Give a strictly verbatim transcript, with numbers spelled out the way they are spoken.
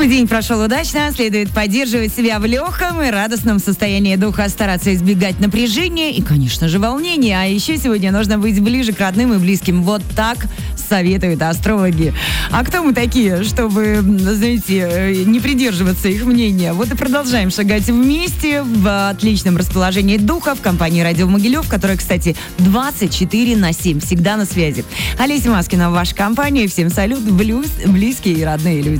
Чтобы день прошел удачно, следует поддерживать себя в легком и радостном состоянии духа, стараться избегать напряжения и, конечно же, волнения. А еще сегодня нужно быть ближе к родным и близким. Вот так советуют астрологи. А кто мы такие, чтобы, знаете, не придерживаться их мнения? Вот и продолжаем шагать вместе в отличном расположении духа в компании «Радио Могилев», которая, кстати, двадцать четыре на семь, всегда на связи. Олеся Маскина в вашей компании. Всем салют, блюз, близкие и родные люди.